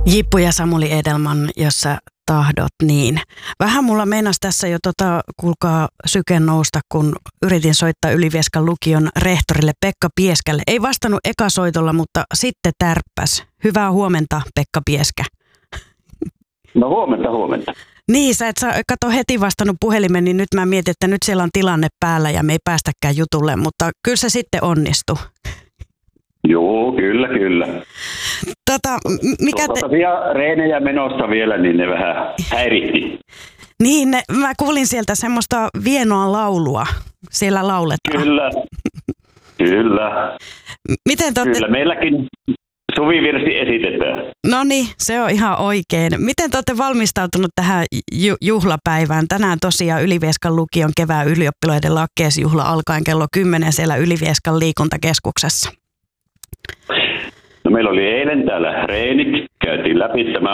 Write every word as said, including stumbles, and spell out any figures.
Jippu ja Samuli Edelman, jos sä tahdot niin. Vähän mulla meinasi tässä jo tota, kuulkaa syken nousta, kun yritin soittaa Ylivieskan lukion rehtorille Pekka Pieskälle. Ei vastannut ekasoitolla, mutta sitten tärppäs. Hyvää huomenta, Pekka Pieskä. No huomenta, huomenta. Niin, sä et saa, kato heti vastannut puhelimen, niin nyt mä mietin, että nyt siellä on tilanne päällä ja me ei päästäkään jutulle, mutta kyllä se sitten onnistui. Joo, kyllä, kyllä. Tota, mikä te... Tuota reenejä menossa vielä, niin ne vähän häiritti. Niin, ne, mä kuulin sieltä semmoista vienoa laulua. Siellä lauletaan. Kyllä, kyllä. Miten te ootte... Kyllä, meilläkin suvivirsi esitetään. No niin, se on ihan oikein. Miten te olette valmistautunut tähän ju- juhlapäivään? Tänään tosiaan Ylivieskan lukion kevään ylioppilaiden lakkeesjuhla alkaen kello kymmenen siellä Ylivieskan liikuntakeskuksessa. No meillä oli eilen täällä reenit, käytiin läpi tämä